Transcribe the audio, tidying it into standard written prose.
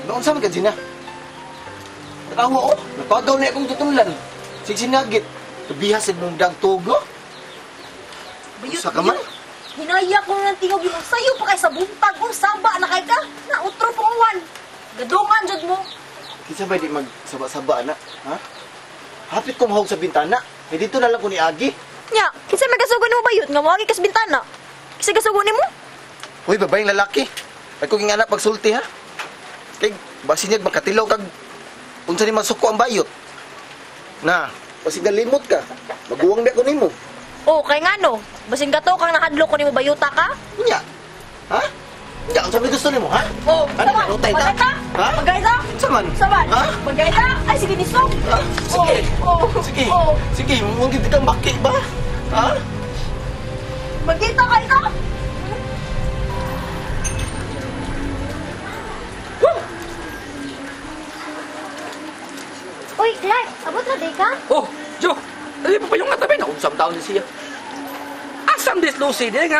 Noon sa mga sina. Tanawa, napagaw na akong tutulan. Sige sinagit. Kabihas mong dagtogo. Bayot, Sa kamay? Hinaya ko ng tingog yung sayo pa kay sa buntag kung saba na kay ka. Na utro pong uwan. Gadungan jud mo. Kinsa ba di magsaba-saba na? Ha? Hapit ko mahog sa bintana. Eh dito na lang ko ni Agi. Nya, kinsa may kasugon mo bayot nga mawagi kas bintana. Kisa kasugon nimo? Hoy, babaeng lalaki. Ay kong ingana pagsulti ha. Kay basi niya makatilaw kag unsa ni masuko ang bayot. Na, basi galimot ka. Maguwang di ako nimo. Oh, kay ngano? Basing gato kang nahadlo ko nimo bayuta ka? Nya. Ha? Nya, unsa may gusto nimo ha? Oh, Ano, saban. nalutay ta? Magay ta? Ha? Magay ta? Saman? Saban. Ha? Magay ta? Ay, sige nisong. Ha? Sige. Oh, Sige. oh. Sige, mong gid kang baki ba? Ha? Magay ta kay ka? Uy, Clark, abot na day ka? Oh, Jo, ali pa yung nga tabi na unsam taon ni siya. Asam dis Lucy, di nga